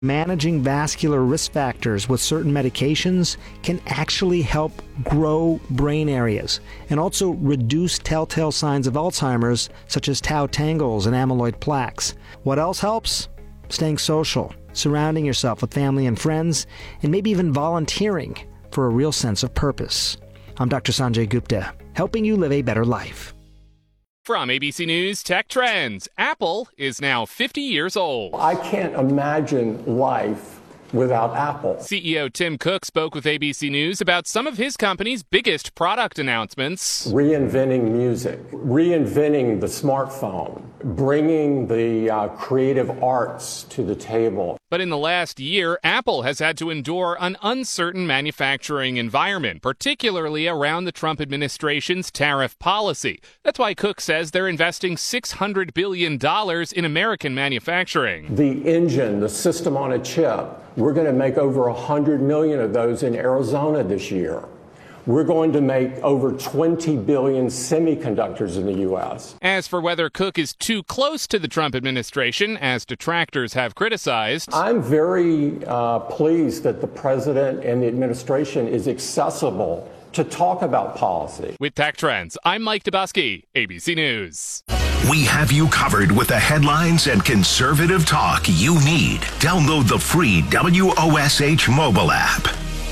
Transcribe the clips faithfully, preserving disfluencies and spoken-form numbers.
Managing vascular risk factors with certain medications can actually help grow brain areas and also reduce telltale signs of Alzheimer's, such as tau tangles and amyloid plaques. What else helps? Staying social, surrounding yourself with family and friends, and maybe even volunteering for a real sense of purpose. I'm Doctor Sanjay Gupta, helping you live a better life. From A B C News Tech Trends, Apple is now fifty years old. I can't imagine life without Apple. C E O Tim Cook spoke with A B C News about some of his company's biggest product announcements. Reinventing music, reinventing the smartphone, bringing the uh, creative arts to the table. But in the last year, Apple has had to endure an uncertain manufacturing environment, particularly around the Trump administration's tariff policy. That's why Cook says they're investing six hundred billion dollars in American manufacturing. The engine, the system on a chip, we're going to make over one hundred million of those in Arizona this year. We're going to make over twenty billion semiconductors in the U S. As for whether Cook is too close to the Trump administration, as detractors have criticized, I'm very uh, pleased that the president and the administration is accessible to talk about policy. With Tech Trends, I'm Mike Dubusky, A B C News. We have you covered with the headlines and conservative talk you need. Download the free W O S H mobile app.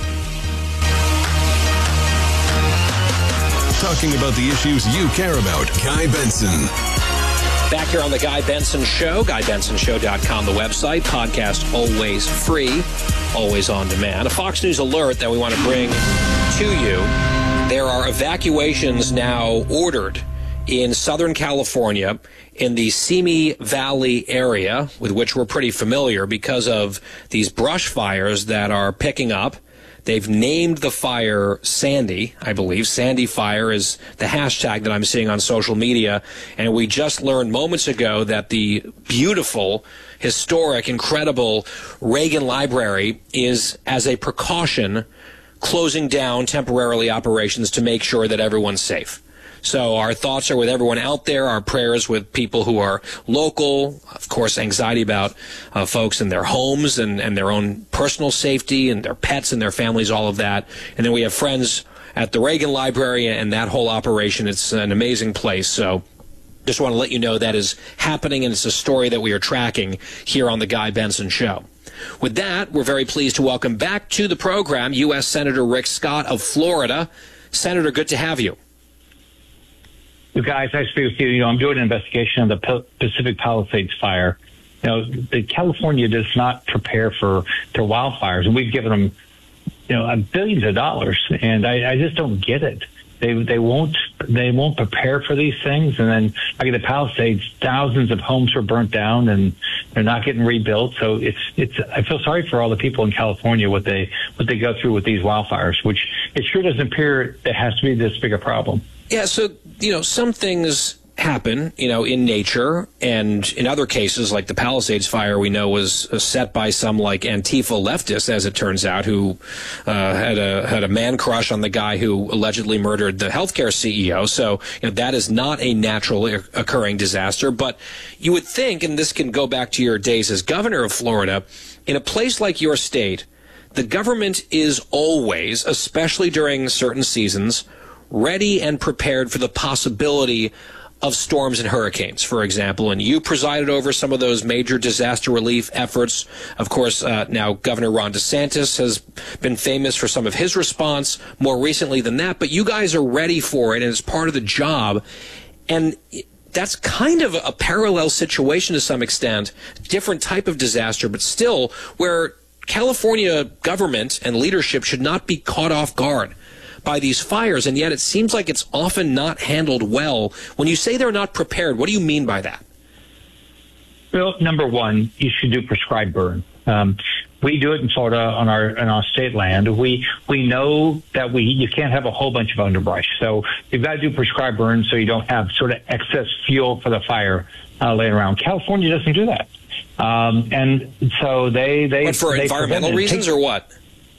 Talking about the issues you care about. Guy Benson. Back here on the Guy Benson Show, guy benson show dot com, the website. Podcast always free, always on demand. A Fox News alert that we want to bring to you. There are evacuations now ordered in Southern California, in the Simi Valley area, with which we're pretty familiar because of these brush fires that are picking up. They've named the fire Sandy, I believe. Sandy Fire is the hashtag that I'm seeing on social media. And we just learned moments ago that the beautiful, historic, incredible Reagan Library is, as a precaution, closing down temporarily operations to make sure that everyone's safe. So our thoughts are with everyone out there, our prayers with people who are local, of course, anxiety about uh, folks in their homes and, and their own personal safety and their pets and their families, all of that. And then we have friends at the Reagan Library and that whole operation. It's an amazing place. So just want to let you know that is happening, and it's a story that we are tracking here on the Guy Benson Show. With that, we're very pleased to welcome back to the program U S Senator Rick Scott of Florida. Senator, good to have you. You guys, I speak with you. You know, I'm doing an investigation of the Pacific Palisades fire. You know, the California does not prepare for their wildfires, and we've given them, you know, billions of dollars, and I, I just don't get it. They they won't they won't prepare for these things, and then like at the Palisades, thousands of homes were burnt down, and they're not getting rebuilt. So it's it's. I feel sorry for all the people in California what they what they go through with these wildfires, which it sure doesn't appear it has to be this big a problem. Yeah, so, you know, some things happen, you know, in nature, and in other cases, like the Palisades fire, we know was set by some, like, Antifa leftists, as it turns out, who uh, had a had a man crush on the guy who allegedly murdered the healthcare C E O. So, you know, that is not a naturally occurring disaster. But you would think, and this can go back to your days as governor of Florida, in a place like your state, the government is always, especially during certain seasons, ready and prepared for the possibility of storms and hurricanes, for example. And you presided over some of those major disaster relief efforts. Of course, uh, now Governor Ron DeSantis has been famous for some of his response more recently than that. But you guys are ready for it, and it's part of the job. And that's kind of a parallel situation to some extent, different type of disaster, but still where California government and leadership should not be caught off guard by these fires, and yet it seems like it's often not handled well. When you say they're not prepared, what do you mean by that? Well, number one, you should do prescribed burn. Um, we do it in Florida on our on our state land. We we know that we you can't have a whole bunch of underbrush, so you've got to do prescribed burn so you don't have sort of excess fuel for the fire uh, laying around. California doesn't do that, um, and so they they. But for they environmental reasons or what?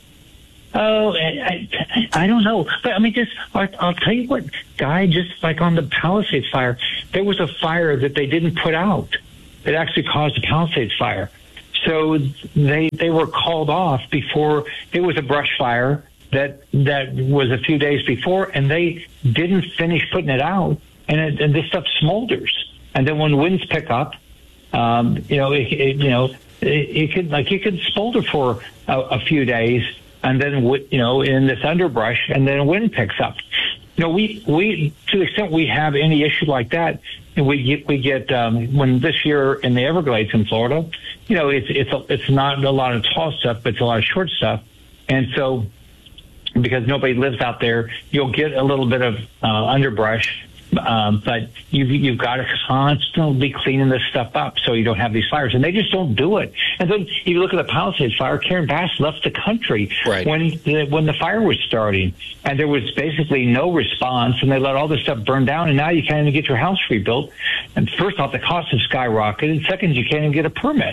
Oh, I, I, I don't know. But I mean, just, I'll, I'll tell you what, Guy, just like on the Palisades fire, there was a fire that they didn't put out. It actually caused the Palisades fire. So they they were called off before it was a brush fire that that was a few days before, and they didn't finish putting it out, and, it, and this stuff smolders. And then when winds pick up, um, you know, it, it, you know, it, it could like it could smolder for a, a few days, and then you know, in this underbrush, and then wind picks up. You know, we we to the extent we have any issue like that, we get we get um, when this year in the Everglades in Florida, you know, it's it's a, it's not a lot of tall stuff, but it's a lot of short stuff, and so because nobody lives out there, you'll get a little bit of uh, underbrush. Um, but you've, you've got to constantly be cleaning this stuff up so you don't have these fires. And they just don't do it. And then if you look at the Palisades fire, Karen Bass left the country right. when the, when the fire was starting. And there was basically no response, and they let all this stuff burn down, and now you can't even get your house rebuilt. And first off, the cost has skyrocketed. And second, you can't even get a permit.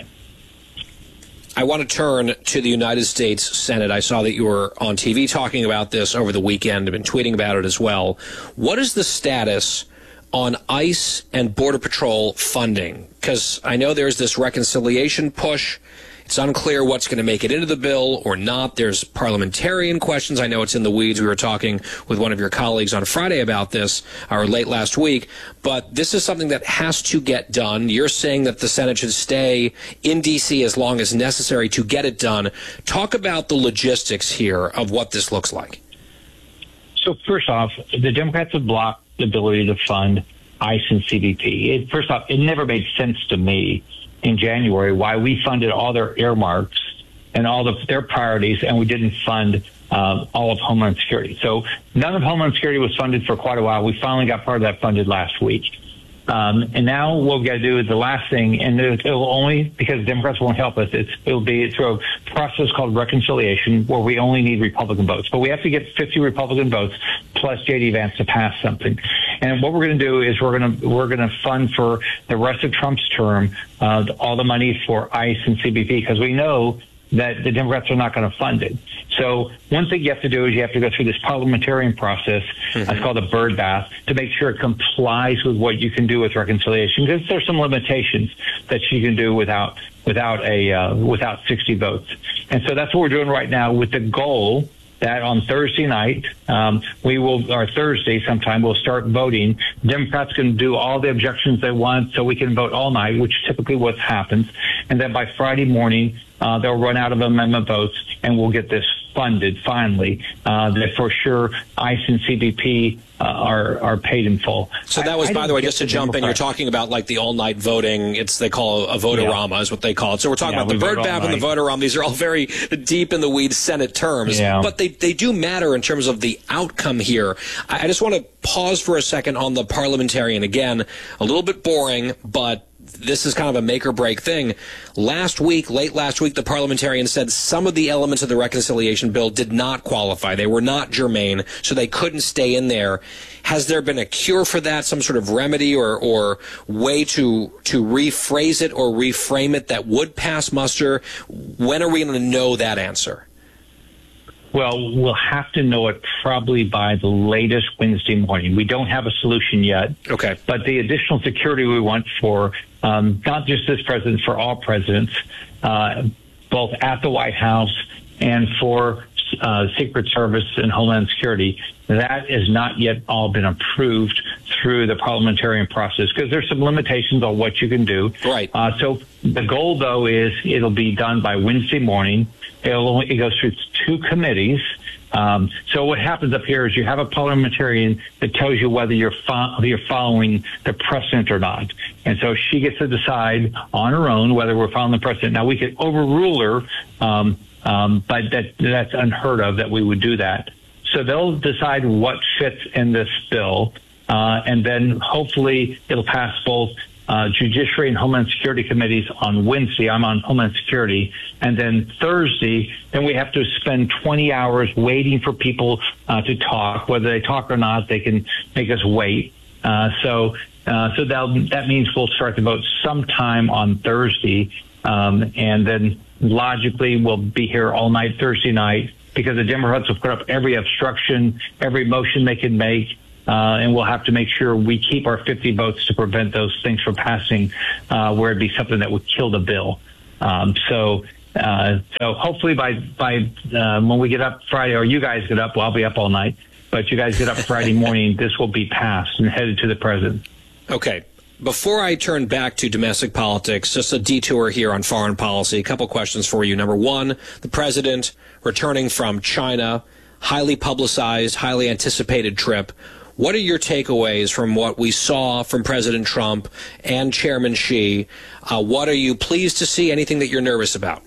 I want to turn to the United States Senate. I saw that you were on T V talking about this over the weekend. I've been tweeting about it as well. What is the status on ICE and Border Patrol funding? Because I know there's this reconciliation push. It's unclear what's going to make it into the bill or not. There's parliamentarian questions. I know it's in the weeds. We were talking with one of your colleagues on Friday about this, or late last week. But this is something that has to get done. You're saying that the Senate should stay in D C as long as necessary to get it done. Talk about the logistics here of what this looks like. So first off, the Democrats have blocked the ability to fund ICE and C B P. It, first off, it never made sense to me in January why we funded all their earmarks and all of their priorities, and we didn't fund uh, all of Homeland Security. So none of Homeland Security was funded for quite a while. We finally got part of that funded last week. Um, and now what we got to do is the last thing, and it will only, because Democrats won't help us, it's, it'll be through a process called reconciliation where we only need Republican votes. But we have to get fifty Republican votes plus J D Vance to pass something. And what we're going to do is we're going to we're going to fund for the rest of Trump's term uh, all the money for ICE and C B P, because we know that the Democrats are not going to fund it. So one thing you have to do is you have to go through this parliamentarian process. Mm-hmm. It's called a bird bath, to make sure it complies with what you can do with reconciliation, because there's some limitations that you can do without without a uh, without sixty votes. And so that's what we're doing right now, with the goal that on Thursday night, um, we will, or Thursday sometime, we'll start voting. Democrats can do all the objections they want so we can vote all night, which typically what happens. And then by Friday morning, uh, they'll run out of amendment votes, and we'll get this funded finally, uh, that for sure ICE and C B P uh, are are paid in full. So that was, I, by I the way, just to jump Democrat. in, you're talking about like the all-night voting. It's they call a votorama yeah. is what they call it. So we're talking yeah, about the bird bath and the votorama. These are all very deep in the weeds Senate terms, yeah. but they, they do matter in terms of the outcome here. I, I just want to pause for a second on the parliamentarian. Again, a little bit boring, but this is kind of a make or break thing. Last week, late last week, the parliamentarian said some of the elements of the reconciliation bill did not qualify. They were not germane, so they couldn't stay in there. Has there been a cure for that, some sort of remedy or, or way to to rephrase it or reframe it that would pass muster? When are we going to know that answer? Well, we'll have to know it probably by the latest Wednesday morning. We don't have a solution yet. Okay. But the additional security we want for um, not just this president, for all presidents, uh, both at the White House and for uh, Secret Service and Homeland Security, that has not yet all been approved through the parliamentarian process, because there's some limitations on what you can do. Right. Uh, so the goal, though, is it'll be done by Wednesday morning. It'll only, it goes through two committees. Um, so what happens up here is you have a parliamentarian that tells you whether you're, fo- you're following the precedent or not. And so she gets to decide on her own whether we're following the precedent. Now, we could overrule her, um, um, but that, that's unheard of that we would do that. So they'll decide what fits in this bill, uh, and then hopefully it'll pass both Uh, Judiciary and Homeland Security committees on Wednesday. I'm on Homeland Security. And then Thursday, then we have to spend twenty hours waiting for people uh, to talk. Whether they talk or not, they can make us wait. Uh, so uh, so that, that means we'll start the vote sometime on Thursday. Um, and then logically, we'll be here all night Thursday night, because the Democrats will put up every obstruction, every motion they can make. Uh, and we'll have to make sure we keep our fifty votes to prevent those things from passing, uh, where it'd be something that would kill the bill. Um, so, uh, so hopefully by by uh, when we get up Friday, or you guys get up, well, I'll be up all night. But you guys get up Friday morning, this will be passed and headed to the president. Okay. Before I turn back to domestic politics, just a detour here on foreign policy. A couple questions for you. Number one, the president returning from China, highly publicized, highly anticipated trip. What are your takeaways from what we saw from President Trump and Chairman Xi? Uh, what are you pleased to see? Anything that you're nervous about?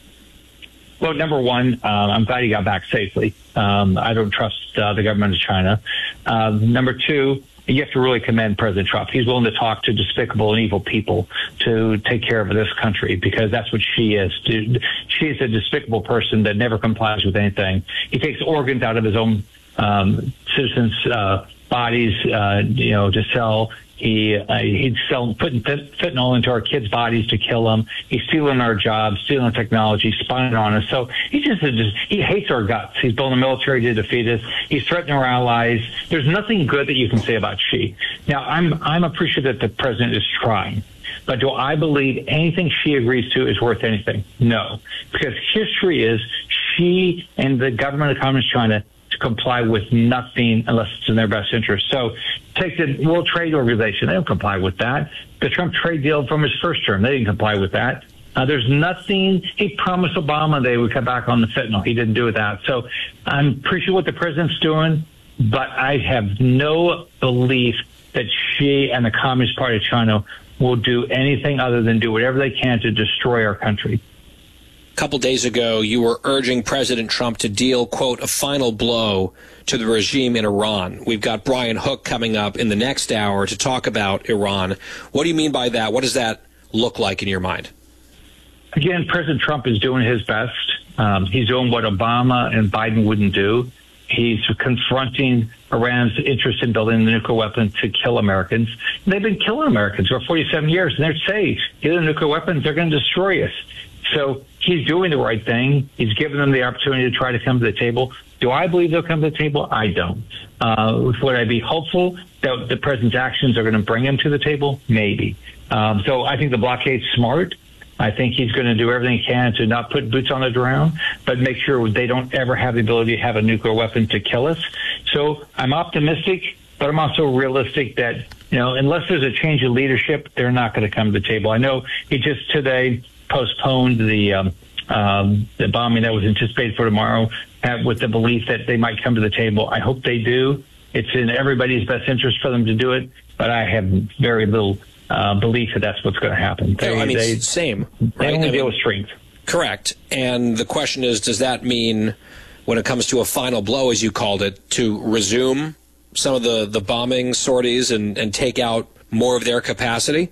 Well, number one, uh, I'm glad he got back safely. Um, I don't trust uh, the government of China. Uh, number two, you have to really commend President Trump. He's willing to talk to despicable and evil people to take care of this country, because that's what she is. She is a despicable person that never complies with anything. He takes organs out of his own um, citizens' uh, bodies, uh, you know, to sell. He uh, he's selling, putting fentanyl into our kids' bodies to kill them. He's stealing our jobs, stealing technology, spying on us. So he just, just he hates our guts. He's building a military to defeat us. He's threatening our allies. There's nothing good that you can say about Xi. Now, I'm I'm appreciative that the president is trying. But do I believe anything Xi agrees to is worth anything? No, because history is Xi and the government of Communist China to comply with nothing unless it's in their best interest. So take the World Trade Organization. They don't comply with that. The Trump trade deal from his first term, they didn't comply with that. Uh, there's nothing. He promised Obama they would cut back on the fentanyl. He didn't do that. So I'm appreciative what the president's doing, but I have no belief that Xi and the Communist Party of China will do anything other than do whatever they can to destroy our country. A couple days ago, you were urging President Trump to deal, quote, a final blow to the regime in Iran. We've got Brian Hook coming up in the next hour to talk about Iran. What do you mean by that? What does that look like in your mind? Again, President Trump is doing his best. Um, he's doing what Obama and Biden wouldn't do. He's confronting Iran's interest in building the nuclear weapon to kill Americans. And they've been killing Americans for forty-seven years, and they're saying, get the nuclear weapons, they're going to destroy us. So he's doing the right thing. He's giving them the opportunity to try to come to the table. Do I believe they'll come to the table? I don't. Uh, would I be hopeful that the president's actions are going to bring him to the table? Maybe. Um, so I think the blockade's smart. I think he's going to do everything he can to not put boots on the ground, but make sure they don't ever have the ability to have a nuclear weapon to kill us. So I'm optimistic, but I'm also realistic that, you know, unless there's a change in leadership, they're not going to come to the table. I know he just today postponed the um, um, the bombing that was anticipated for tomorrow uh, with the belief that they might come to the table. I hope they do. It's in everybody's best interest for them to do it, but I have very little Uh, belief that that's what's going to happen. They, no, I mean, they, same. They right? only I deal mean, with strength. Correct. And the question is, does that mean, when it comes to a final blow, as you called it, to resume some of the, the bombing sorties and, and take out more of their capacity?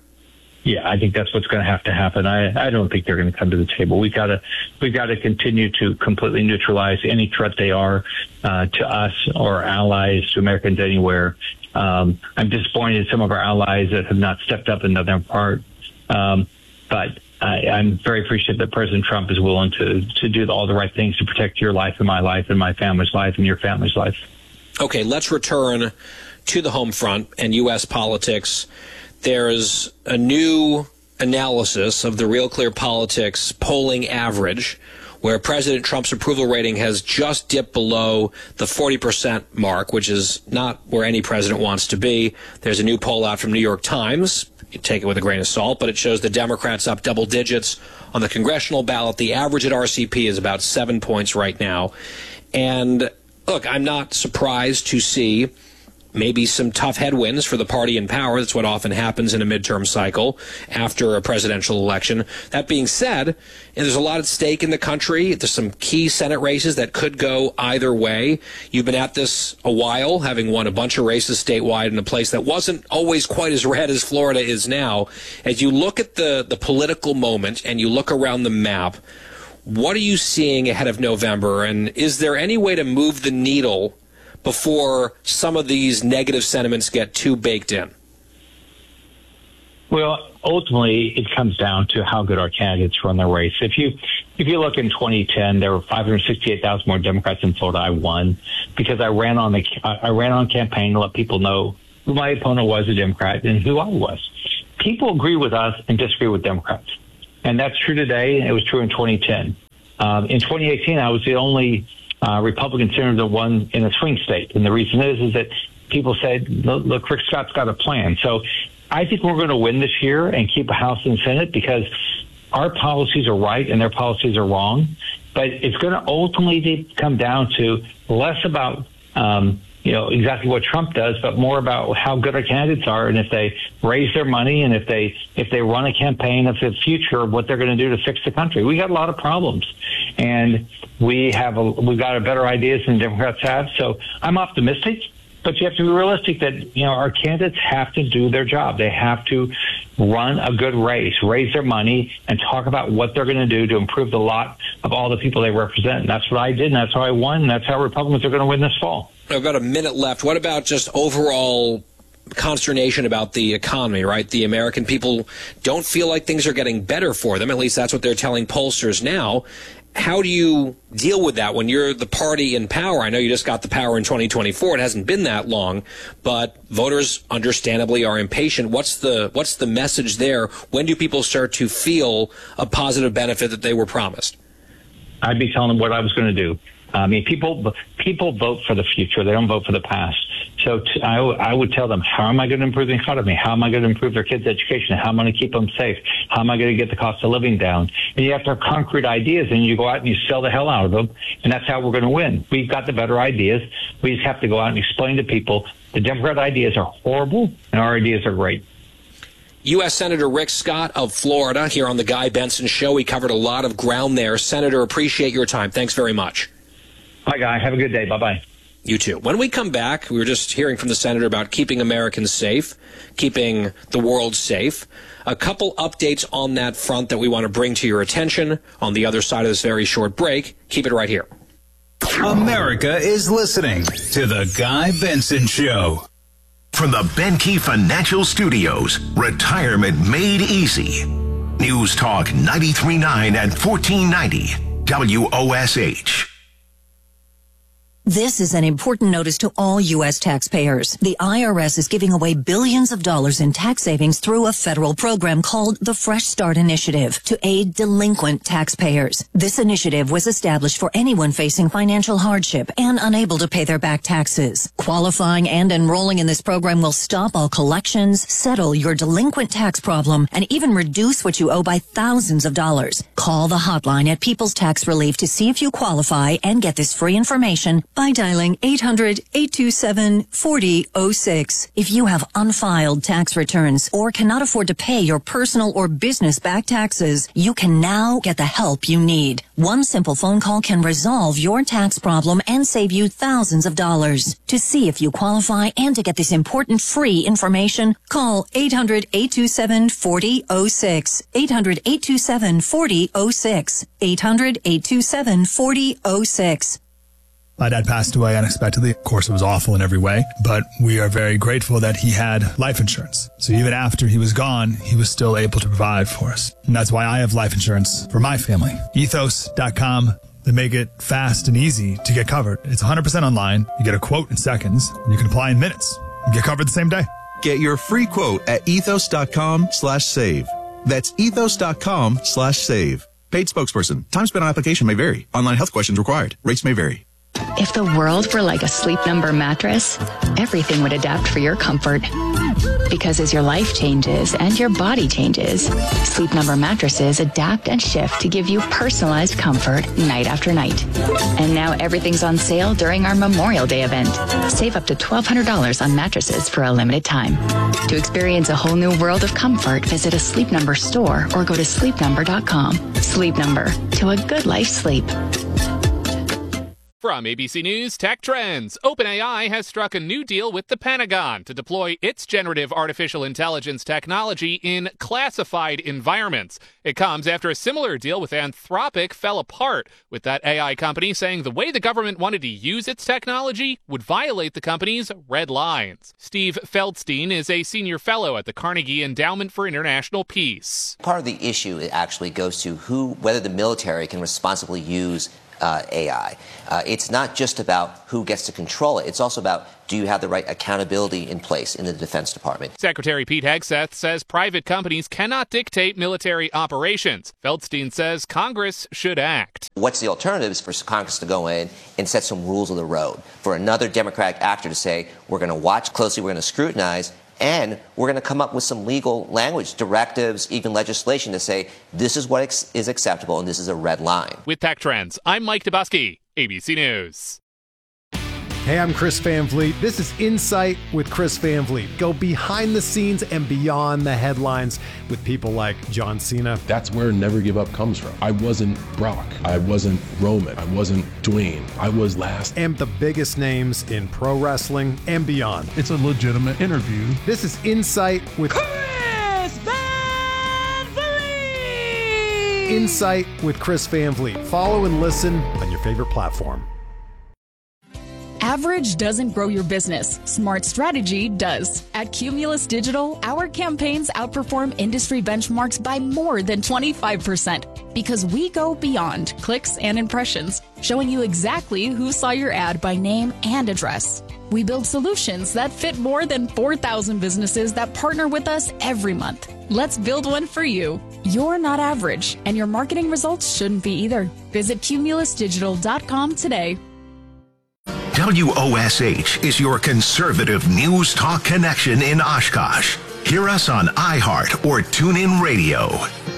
Yeah, I think that's what's going to have to happen. I, I don't think they're going to come to the table. We got to we got to continue to completely neutralize any threat they are uh, to us or allies, to Americans anywhere. Um, I'm disappointed in some of our allies that have not stepped up and done their part. Um, but I, I'm very appreciative that President Trump is willing to, to do all the right things to protect your life and my life and my family's life and your family's life. Okay, let's return to the home front and U S politics. There's a new analysis of the Real Clear Politics polling average, where President Trump's approval rating has just dipped below the forty percent mark, which is not where any president wants to be. There's a new poll out from New York Times. You take it with a grain of salt, but it shows the Democrats up double digits on the congressional ballot. The average at R C P is about seven points right now. And look, I'm not surprised to see maybe some tough headwinds for the party in power. That's what often happens in a midterm cycle after a presidential election. That being said, there's a lot at stake in the country. There's some key Senate races that could go either way. You've been at this a while, having won a bunch of races statewide in a place that wasn't always quite as red as Florida is now. As you look at the, the political moment and you look around the map, what are you seeing ahead of November? And is there any way to move the needle before some of these negative sentiments get too baked in? Well, ultimately, it comes down to how good our candidates run their race. If you if you look in twenty ten, there were five hundred sixty-eight thousand more Democrats in Florida. I won because I ran on the I ran on campaign to let people know who my opponent was, a Democrat, and who I was. People agree with us and disagree with Democrats. And that's true today. It was true in twenty ten. Um, in twenty eighteen, I was the only uh, Republican senator that won in a swing state. And the reason is, is that people said, look, look, Rick Scott's got a plan. So I think we're going to win this year and keep a House and Senate because our policies are right and their policies are wrong. But it's going to ultimately come down to less about, um, you know, exactly what Trump does, but more about how good our candidates are and if they raise their money and if they if they run a campaign of the future of what they're going to do to fix the country. We got a lot of problems, and we have a, we've got a better ideas than Democrats have. So I'm optimistic, but you have to be realistic that, you know, our candidates have to do their job. They have to run a good race, raise their money, and talk about what they're going to do to improve the lot of all the people they represent. And that's what I did, and that's how I won, and that's how Republicans are going to win this fall. I've got a minute left. What about just overall consternation about the economy, right? The American people don't feel like things are getting better for them. At least that's what they're telling pollsters now. How do you deal with that when you're the party in power? I know you just got the power in twenty twenty-four. It hasn't been that long, but voters understandably are impatient. What's the what's the message there? When do people start to feel a positive benefit that they were promised? I'd be telling them what I was going to do. I mean, people people vote for the future. They don't vote for the past. So t- I, w- I would tell them, how am I going to improve the economy? How am I going to improve their kids' education? How am I going to keep them safe? How am I going to get the cost of living down? And you have to have concrete ideas, and you go out and you sell the hell out of them, and that's how we're going to win. We've got the better ideas. We just have to go out and explain to people the Democrat ideas are horrible, and our ideas are great. U S. Senator Rick Scott of Florida here on the Guy Benson Show. We covered a lot of ground there. Senator, appreciate your time. Thanks very much. Bye, Guy. Have a good day. Bye-bye. You too. When we come back, we were just hearing from the senator about keeping Americans safe, keeping the world safe. A couple updates on that front that we want to bring to your attention on the other side of this very short break. Keep it right here. America is listening to the Guy Benson Show. From the Benke Financial Studios, Retirement Made Easy. News Talk ninety-three point nine and fourteen ninety W O S H. This is an important notice to all U S taxpayers. The I R S is giving away billions of dollars in tax savings through a federal program called the Fresh Start Initiative to aid delinquent taxpayers. This initiative was established for anyone facing financial hardship and unable to pay their back taxes. Qualifying and enrolling in this program will stop all collections, settle your delinquent tax problem, and even reduce what you owe by thousands of dollars. Call the hotline at People's Tax Relief to see if you qualify and get this free information by dialing eight hundred, eight two seven, four zero zero six. If you have unfiled tax returns or cannot afford to pay your personal or business back taxes, you can now get the help you need. One simple phone call can resolve your tax problem and save you thousands of dollars. To see if you qualify and to get this important free information, call eight hundred, eight two seven, four zero zero six. eight hundred, eight two seven, four zero zero six. eight hundred, eight two seven, four zero zero six. My dad passed away unexpectedly. Of course, it was awful in every way, but we are very grateful that he had life insurance. So even after he was gone, he was still able to provide for us. And that's why I have life insurance for my family. ethos dot com. They make it fast and easy to get covered. It's one hundred percent online. You get a quote in seconds, and you can apply in minutes. You get covered the same day. Get your free quote at ethos dot com slash save. That's ethos dot com slash save. Paid spokesperson. Time spent on application may vary. Online health questions required. Rates may vary. If the world were like a Sleep Number mattress, everything would adapt for your comfort. Because as your life changes and your body changes, Sleep Number mattresses adapt and shift to give you personalized comfort night after night. And now everything's on sale during our Memorial Day event. Save up to twelve hundred dollars on mattresses for a limited time. To experience a whole new world of comfort, visit a Sleep Number store or go to sleep number dot com. Sleep Number, to a good life sleep. From A B C News Tech Trends, OpenAI has struck a new deal with the Pentagon to deploy its generative artificial intelligence technology in classified environments. It comes after a similar deal with Anthropic fell apart, with that A I company saying the way the government wanted to use its technology would violate the company's red lines. Steve Feldstein is a senior fellow at the Carnegie Endowment for International Peace. Part of the issue actually goes to who, whether the military can responsibly use uh, A I. Uh, it's not just about who gets to control it. It's also about, do you have the right accountability in place in the Defense Department? Secretary Pete Hegseth says private companies cannot dictate military operations. Feldstein says Congress should act. What's the alternative is for Congress to go in and set some rules of the road, for another Democratic actor to say, we're going to watch closely, we're going to scrutinize, and we're going to come up with some legal language, directives, even legislation to say this is what ex- is acceptable and this is a red line. With Tech Trends, I'm Mike Dubusky, A B C News. Hey, I'm Chris Van Vliet. This is Insight with Chris Van Vliet. Go behind the scenes and beyond the headlines with people like John Cena. That's where Never Give Up comes from. I wasn't Brock. I wasn't Roman. I wasn't Dwayne. I was last. And the biggest names in pro wrestling and beyond. It's a legitimate interview. This is Insight with Chris Van Vliet. Insight with Chris Van Vliet. Follow and listen on your favorite platform. Average doesn't grow your business. Smart strategy does. At Cumulus Digital, our campaigns outperform industry benchmarks by more than twenty-five percent because we go beyond clicks and impressions, showing you exactly who saw your ad by name and address. We build solutions that fit more than four thousand businesses that partner with us every month. Let's build one for you. You're not average, and your marketing results shouldn't be either. Visit cumulus digital dot com today. W O S H is your conservative news talk connection in Oshkosh. Hear us on iHeart or TuneIn Radio.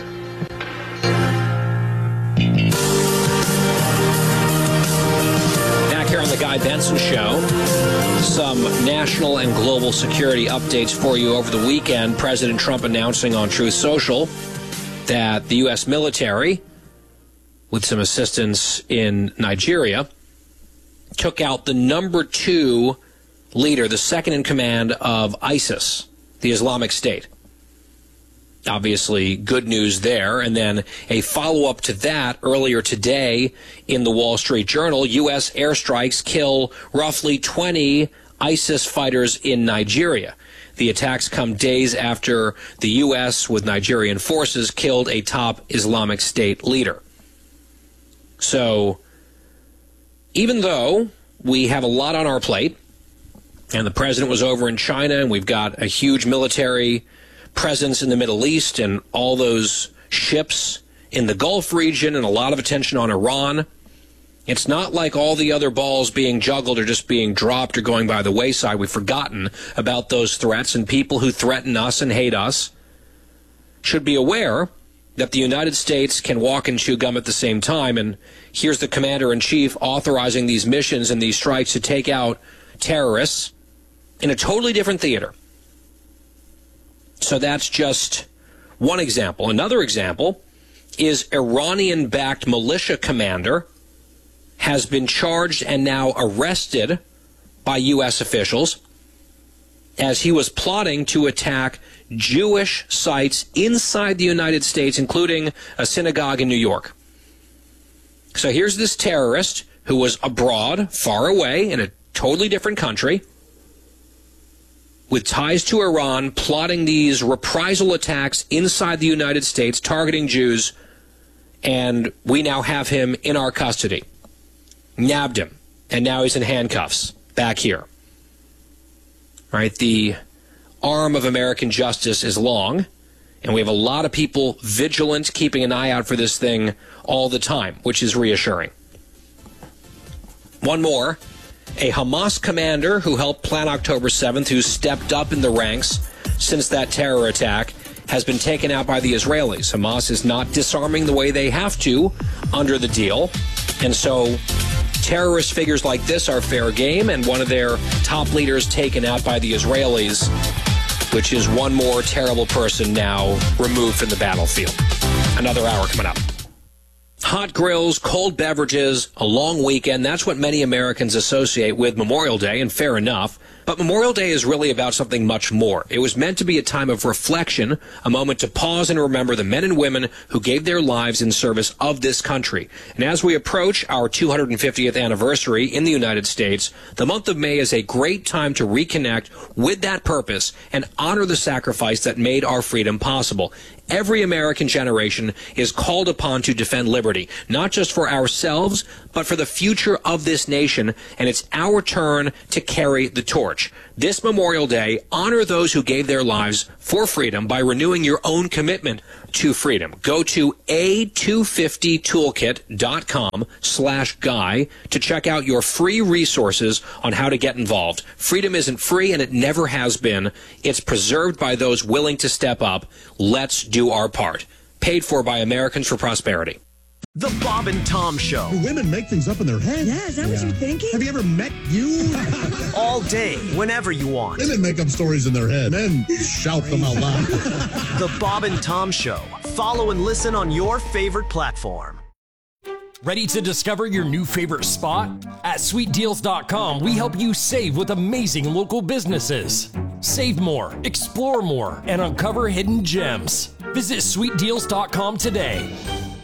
Back here on the Guy Benson Show, some national and global security updates for you over the weekend. President Trump announcing on Truth Social that the U S military, with some assistance in Nigeria, took out the number two leader, the second in command of ISIS, the Islamic State. Obviously, good news there. And then a follow-up to that earlier today in the Wall Street Journal, U S airstrikes kill roughly twenty ISIS fighters in Nigeria. The attacks come days after the U S, with Nigerian forces, killed a top Islamic State leader. So, even though we have a lot on our plate, and the president was over in China, and we've got a huge military presence in the Middle East, and all those ships in the Gulf region, and a lot of attention on Iran, it's not like all the other balls being juggled are just being dropped or going by the wayside. We've forgotten about those threats, and people who threaten us and hate us should be aware that the United States can walk and chew gum at the same time. And here's the commander-in-chief authorizing these missions and these strikes to take out terrorists in a totally different theater. So that's just one example. Another example is Iranian-backed militia commander has been charged and now arrested by U S officials as he was plotting to attack Jewish sites inside the United States, including a synagogue in New York. So here's this terrorist who was abroad, far away, in a totally different country, with ties to Iran, plotting these reprisal attacks inside the United States, targeting Jews, and we now have him in our custody. Nabbed him, and now he's in handcuffs back here. Right, the arm of American justice is long, and we have a lot of people vigilant, keeping an eye out for this thing all the time, which is reassuring. One more. A Hamas commander who helped plan October seventh, who stepped up in the ranks since that terror attack, has been taken out by the Israelis. Hamas is not disarming the way they have to under the deal, and so terrorist figures like this are fair game, and one of their top leaders taken out by the Israelis, which is one more terrible person now removed from the battlefield. Another hour coming up. Hot grills, cold beverages, a long weekend. That's what many Americans associate with Memorial Day, and fair enough. But But Memorial Day is really about something much more. It was meant to be a time of reflection, a moment to pause and remember the men and women who gave their lives in service of this country. And as we approach our two hundred fiftieth anniversary in the United States, the month of May is a great time to reconnect with that purpose and honor the sacrifice that made our freedom possible. Every American generation is called upon to defend liberty, not just for ourselves, but for the future of this nation, and it's our turn to carry the torch. This Memorial Day, honor those who gave their lives for freedom by renewing your own commitment to freedom. Go to a two fifty toolkit dot com slash guy to check out your free resources on how to get involved. Freedom isn't free, and it never has been. It's preserved by those willing to step up. Let's do our part. Paid for by Americans for Prosperity. The Bob and Tom Show. Do women make things up in their head? Yeah, is that yeah. what you're thinking? Have you ever met you? All day, whenever you want. Women make up stories in their head. Men shout them out loud. The Bob and Tom Show. Follow and listen on your favorite platform. Ready to discover your new favorite spot? At sweet deals dot com, we help you save with amazing local businesses. Save more, explore more, and uncover hidden gems. Visit sweet deals dot com today.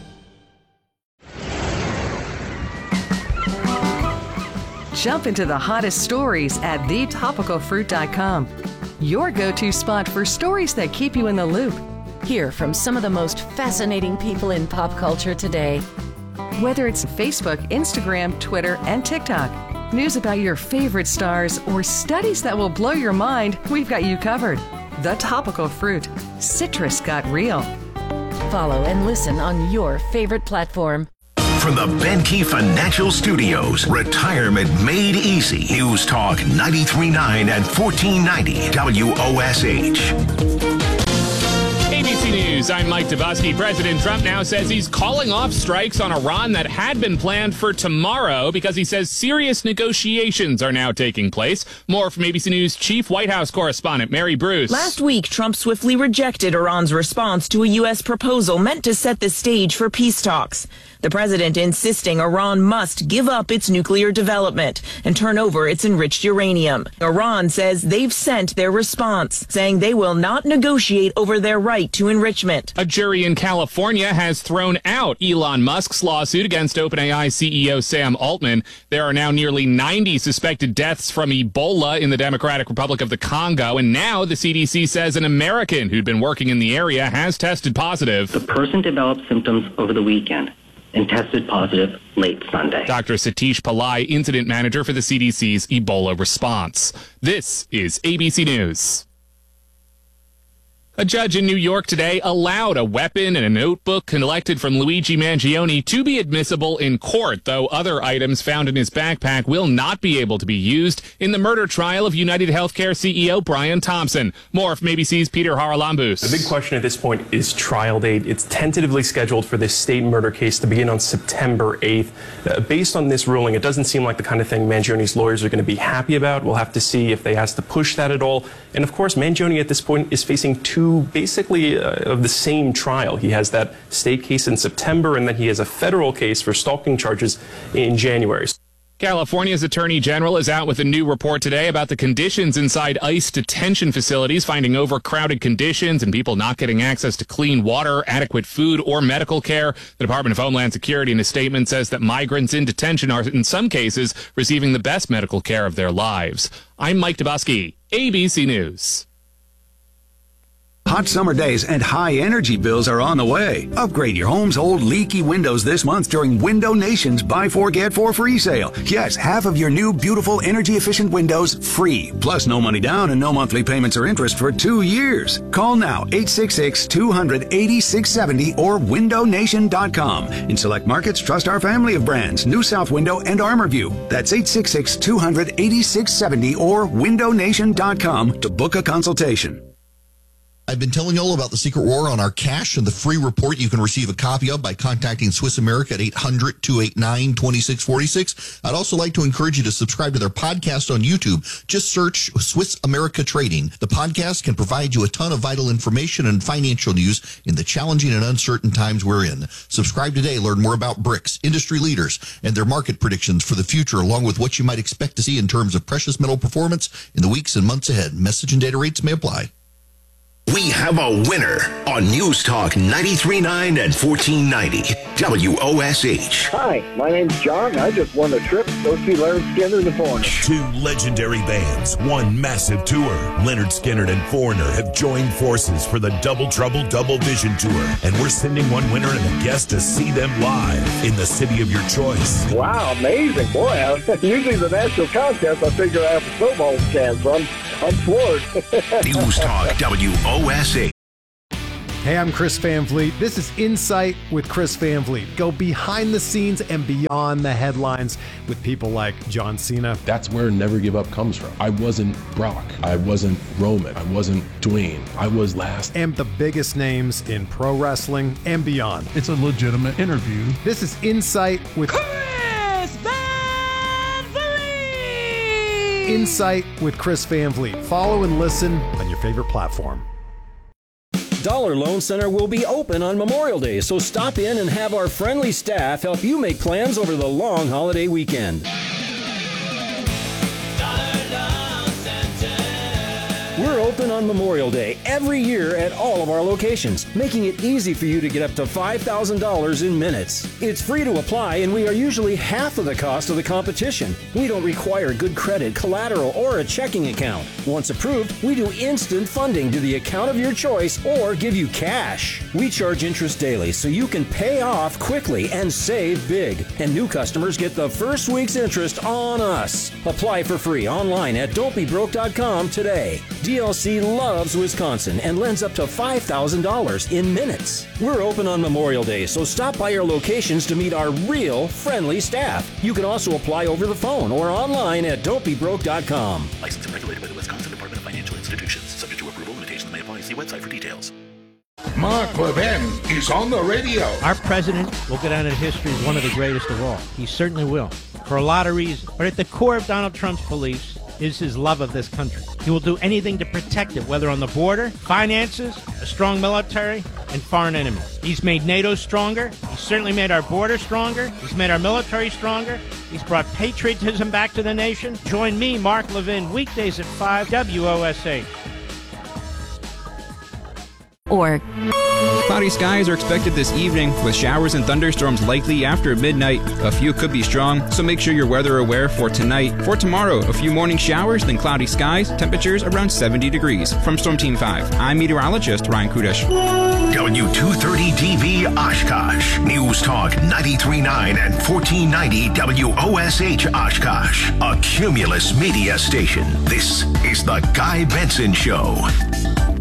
Jump into the hottest stories at the topical fruit dot com. Your go-to spot for stories that keep you in the loop. Hear from some of the most fascinating people in pop culture today. Whether it's Facebook, Instagram, Twitter, and TikTok, news about your favorite stars, or studies that will blow your mind, we've got you covered. The Topical Fruit. Citrus got real. Follow and listen on your favorite platform. From the Benke Financial Studios, Retirement Made Easy. News Talk ninety-three point nine and fourteen ninety W O S H. A B C News, I'm Mike Dubosky. President Trump now says he's calling off strikes on Iran that had been planned for tomorrow because he says serious negotiations are now taking place. More from A B C News Chief White House correspondent Mary Bruce. Last week, Trump swiftly rejected Iran's response to a U S proposal meant to set the stage for peace talks. The president insisting Iran must give up its nuclear development and turn over its enriched uranium. Iran says they've sent their response, saying they will not negotiate over their right to enrichment. A jury in California has thrown out Elon Musk's lawsuit against OpenAI C E O Sam Altman. There are now nearly ninety suspected deaths from Ebola in the Democratic Republic of the Congo, and now the C D C says an American who'd been working in the area has tested positive. The person developed symptoms over the weekend and tested positive late Sunday. Doctor Satish Pillai, incident manager for the C D C's Ebola response. This is A B C News. A judge in New York today allowed a weapon and a notebook collected from Luigi Mangione to be admissible in court, though other items found in his backpack will not be able to be used in the murder trial of United Healthcare C E O Brian Thompson. More from A B C's Peter Haralambous. The big question at this point is trial date. It's tentatively scheduled for this state murder case to begin on September eighth. Uh, based on this ruling, it doesn't seem like the kind of thing Mangione's lawyers are going to be happy about. We'll have to see if they ask to push that at all. And of course, Mangione at this point is facing two basically uh, of the same trial. He has that state case in September, and then he has a federal case for stalking charges in January. California's Attorney General is out with a new report today about the conditions inside ICE detention facilities, finding overcrowded conditions and people not getting access to clean water, adequate food, or medical care. The Department of Homeland Security in a statement says that migrants in detention are, in some cases, receiving the best medical care of their lives. I'm Mike Dubosky, A B C News. Hot summer days and high energy bills are on the way. Upgrade your home's old leaky windows this month during Window Nation's Buy Four Get Four Free sale. Yes, half of your new beautiful energy efficient windows free. Plus no money down and no monthly payments or interest for two years. Call now eight six six, two hundred, eighty-six seventy or window nation dot com. In select markets, trust our family of brands, New South Window and ArmorView. That's eight six six, two hundred, eighty-six seventy or window nation dot com to book a consultation. I've been telling you all about the Secret War on our cash and the free report you can receive a copy of by contacting Swiss America at eight hundred, two eight nine, two six four six. I'd also like to encourage you to subscribe to their podcast on YouTube. Just search Swiss America Trading. The podcast can provide you a ton of vital information and financial news in the challenging and uncertain times we're in. Subscribe today. Learn more about BRICS, industry leaders, and their market predictions for the future, along with what you might expect to see in terms of precious metal performance in the weeks and months ahead. Message and data rates may apply. We have a winner on News Talk ninety-three point nine and fourteen ninety W O S H. Hi, my name's John. I just won a trip to go see Leonard Skinner and the Foreigner. Two legendary bands, one massive tour. Leonard Skinner and Foreigner have joined forces for the Double Trouble Double Vision Tour, and we're sending one winner and a guest to see them live in the city of your choice. Wow, amazing. Boy, I, usually the national contest, I figure I have a snowball can, so I'm, I'm floored. News Talk W O S H. Hey, I'm Chris Van Vliet. This is Insight with Chris Van Vliet. Go behind the scenes and beyond the headlines with people like John Cena. That's where Never Give Up comes from. I wasn't Brock. I wasn't Roman. I wasn't Dwayne. I was last. And the biggest names in pro wrestling and beyond. It's a legitimate interview. This is Insight with Chris Van Vliet. Insight with Chris Van Vliet. Follow and listen on your favorite platform. Dollar Loan Center will be open on Memorial Day, so stop in and have our friendly staff help you make plans over the long holiday weekend. We're open on Memorial Day every year at all of our locations, making it easy for you to get up to five thousand dollars in minutes. It's free to apply, and we are usually half of the cost of the competition. We don't require good credit, collateral, or a checking account. Once approved, we do instant funding to the account of your choice or give you cash. We charge interest daily, so you can pay off quickly and save big. And new customers get the first week's interest on us. Apply for free online at don't be broke dot com today. D L C loves Wisconsin and lends up to five thousand dollars in minutes. We're open on Memorial Day, so stop by our locations to meet our real friendly staff. You can also apply over the phone or online at don't be broke dot com. Licensed and regulated by the Wisconsin Department of Financial Institutions. Subject to approval, limitations may apply. See website for details. Mark Levin is on the radio. Our president will go down in history as one of the greatest of all. He certainly will, for a lot of reasons. But at the core of Donald Trump's beliefs is his love of this country. He will do anything to protect it, whether on the border, finances, a strong military, and foreign enemies. He's made NATO stronger. He's certainly made our border stronger. He's made our military stronger. He's brought patriotism back to the nation. Join me, Mark Levin, weekdays at five, W O S H. Or cloudy skies are expected this evening with showers and thunderstorms likely after midnight. A few could be strong, so make sure you're weather aware for tonight. For tomorrow, a few morning showers, then cloudy skies, temperatures around seventy degrees. From Storm Team five, I'm meteorologist Ryan Kudish. W two thirty D V Oshkosh. News Talk ninety-three point nine and fourteen ninety W O S H Oshkosh. A Cumulus media station. This is the Guy Benson Show.